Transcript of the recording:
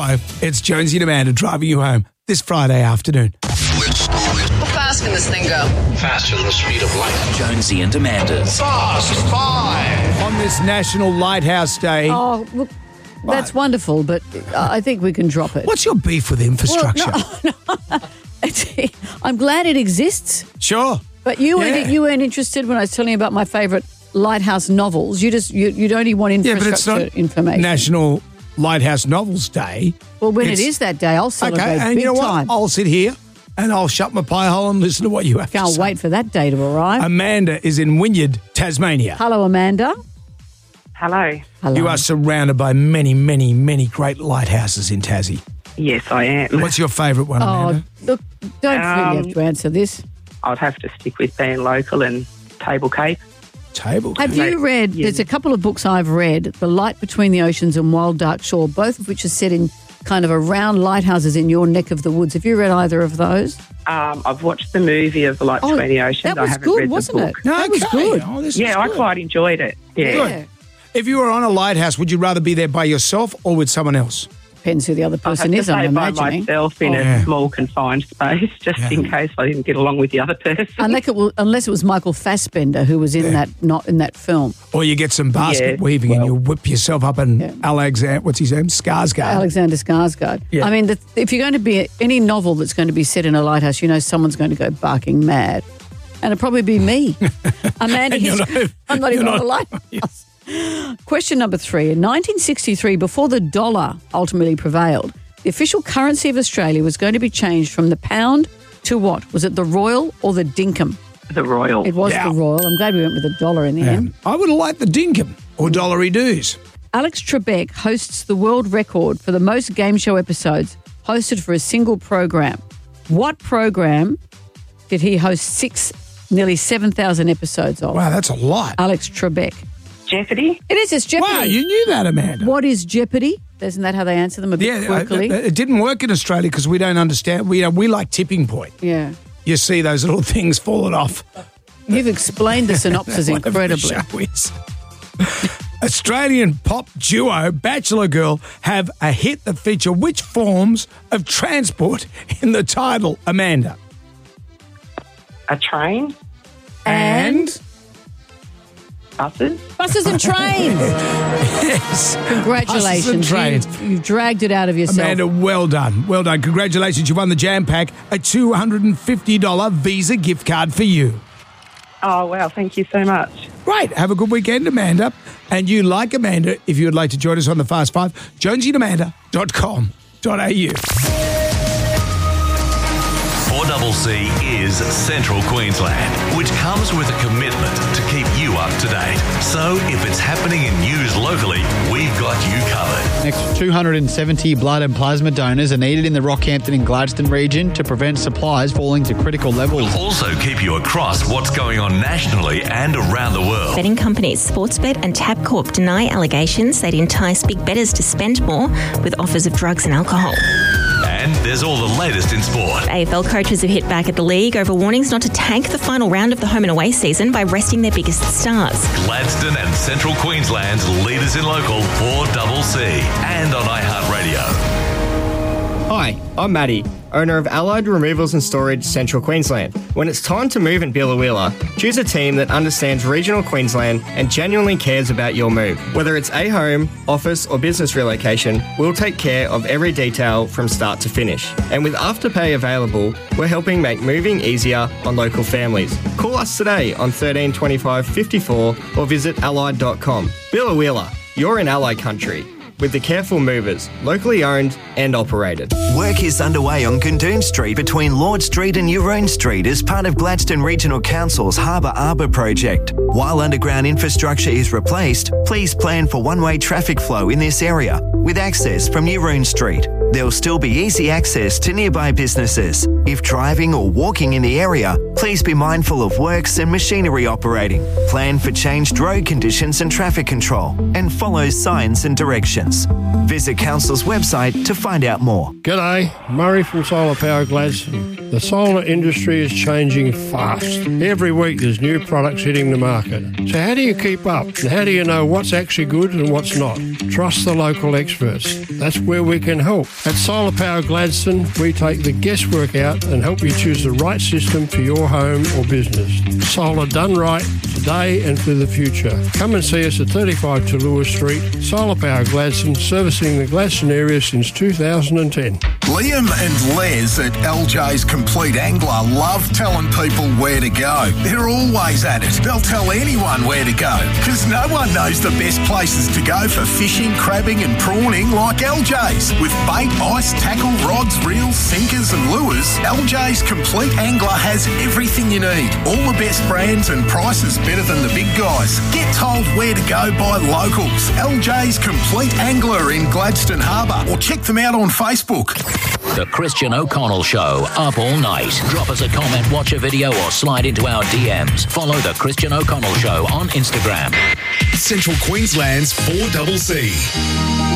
Hello, it's Jonesy and Amanda driving you home this Friday afternoon. How fast can this thing go? Faster than the speed of light. Jonesy and Amanda's. Fast 5. On this National Lighthouse Day, Oh, look, that's wonderful, but I think we can drop it. what's your beef with infrastructure? I'm glad it exists, Sure. but you weren't interested when I was telling you about my favourite lighthouse novels. You'd only want Yeah, infrastructure but it's not information. National Lighthouse Novels Day. Well, when It's- it is that day, I'll celebrate Okay, and big you know what? time. I'll sit here and I'll shut my pie hole and listen to what you have to Can't say. wait for that day to arrive. Amanda is in Wynyard, Tasmania. Hello, Amanda. Hello. Hello. You are surrounded by many, many, many great lighthouses in Tassie. Yes, I am. What's your favourite one, Amanda? Oh, look, don't feel you have to answer this. I'd have to stick with being local and Table Cape. Table. Have you read, there's a couple of books I've read, The Light Between the Oceans and Wild Dark Shore, both of which are set in kind of around lighthouses in your neck of the woods. Have you read either of those? I've watched the movie of The Light Between the Oceans. That was I haven't good, read wasn't the it? book. That was good. Oh, this is Yeah, I good. quite enjoyed it. Yeah. Good. If you were on a lighthouse, would you rather be there by yourself or with someone else? Depends who the other I'd person have is, to I'm stay by imagining. myself in Yeah. a small confined space, just in case I didn't get along with the other person. Unless it was Michael Fassbender who was in that film. Or you get some basket Yeah, weaving and well- you whip yourself up in Alexander, what's his name? Skarsgård. Alexander Skarsgård. Yeah. I mean, if you're going to be any novel that's going to be set in a lighthouse, you know someone's going to go barking mad. And it'll probably be me. Amanda, And you're not- I'm not you're even on not- a lighthouse. Question number 3. In 1963, before the dollar ultimately prevailed, the official currency of Australia was going to be changed from the pound to what? Was it the Royal or the Dinkum? The Royal. It was Yeah. the Royal. I'm glad we went with the dollar in the end. I would have liked the dinkum or dollary doos. Alex Trebek hosts the world record for the most game show episodes hosted for a single program. What program did he host nearly 7,000 episodes of? Wow, that's a lot. Alex Trebek. Jeopardy? It is, it's Jeopardy. Wow, you knew that, Amanda. What is Jeopardy? Isn't that how they answer them a bit Yeah, quirkily? it didn't work in Australia because we don't understand. We like tipping point. Yeah. You see those little things falling off. You've explained the synopsis Whatever the incredibly. show is. Australian pop duo Bachelor Girl have a hit that feature which forms of transport in the title, Amanda? A train? And? Buses? Buses and trains. Yes. Congratulations. Buses and trains. You've dragged it out of yourself. Amanda, well done. Well done. Congratulations. You won the Jam Pack, a $250 Visa gift card for you. Oh, wow. Thank you so much. Great. Have a good weekend, Amanda. And you, like Amanda, if you would like to join us on the Fast Five, jonesyandamanda.com.au. 4CC is Central Queensland, which comes with a commitment to keep you up to date. So if it's happening in news locally, we've got you covered. Next 270 blood and plasma donors are needed in the Rockhampton and Gladstone region to prevent supplies falling to critical levels. Also keep you across what's going on nationally and around the world. Betting companies Sportsbet and Tabcorp deny allegations they'd entice big bettors to spend more with offers of drugs and alcohol. And there's all the latest in sport. AFL coaches have hit back at the league over warnings not to tank the final round of the home and away season by resting their biggest stars. Gladstone and Central Queensland's leaders in local 4CC and on iHeartRadio. Hi, I'm Matty, owner of Allied Removals and Storage Central Queensland. When it's time to move in Billa, choose a team that understands regional Queensland and genuinely cares about your move. Whether it's a home, office or business relocation, we'll take care of every detail from start to finish. And with Afterpay available, we're helping make moving easier on local families. Call us today on 13 25 54 or visit allied.com. Billa, you're in Allied country. With the Careful Movers, locally owned and operated. Work is underway on Gundoon Street between Lord Street and Euron Street as part of Gladstone Regional Council's Harbour Arbour project. While underground infrastructure is replaced, please plan for one-way traffic flow in this area with access from Euron Street. There will still be easy access to nearby businesses. If driving or walking in the area, please be mindful of works and machinery operating. Plan for changed road conditions and traffic control, and follow signs and directions. Visit Council's website to find out more. G'day, Murray from Solar Power Gladstone. The solar industry is changing fast. Every week there's new products hitting the market. So how do you keep up? And how do you know what's actually good and what's not? Trust the local experts. That's where we can help. At Solar Power Gladstone, we take the guesswork out and help you choose the right system for your home or business. Solar done right, today and for the future. Come and see us at 35 Tallulah Street. Solar Power Gladstone, servicing the Gladstone area since 2010. Liam and Les at LJ's Complete Angler love telling people where to go. They're always at it. They'll tell anyone where to go, because no one knows the best places to go for fishing, crabbing and prawning like LJ's. With bait, ice, tackle, rods, reels, sinkers and lures, LJ's Complete Angler has everything you need. All the best brands and prices better than the big guys. Get told where to go by locals. LJ's Complete Angler in Gladstone Harbour, or check them out on Facebook. The Christian O'Connell Show, up all night. Drop us a comment, watch a video or slide into our DMs. Follow The Christian O'Connell Show on Instagram. Central Queensland's 4CC.